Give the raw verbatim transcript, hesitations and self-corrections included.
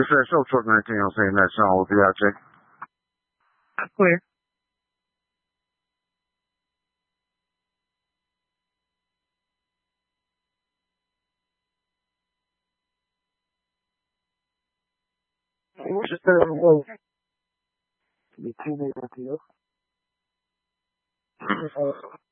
Just uh, show truck nineteen on saying that Sean will be out check. Clear. What's your third one? The teammate at you.